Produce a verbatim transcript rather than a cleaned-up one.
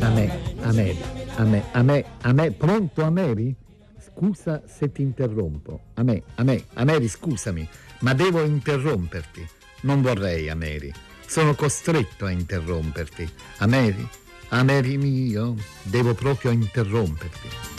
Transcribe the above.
A me, a me, a me, a me, a me, pronto Ameri? Scusa se ti interrompo. A me, a me, Ameri, scusami, ma devo interromperti. Non vorrei, Ameri. Sono costretto a interromperti. Ameri, Ameri mio, devo proprio interromperti.